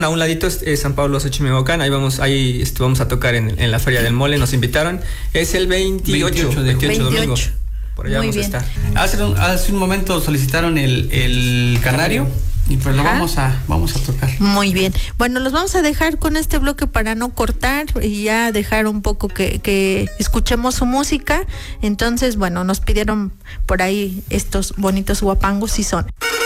A un ladito es San Pablo Xochimehuacán, ahí vamos a tocar en la Feria del Mole, nos invitaron. Es el 28 domingo. Por allá vamos a estar. Hace un momento solicitaron el canario y pues lo vamos a tocar. Muy bien. Bueno, los vamos a dejar con este bloque para no cortar y ya dejar un poco que escuchemos su música. Entonces, bueno, nos pidieron por ahí estos bonitos huapangos y son.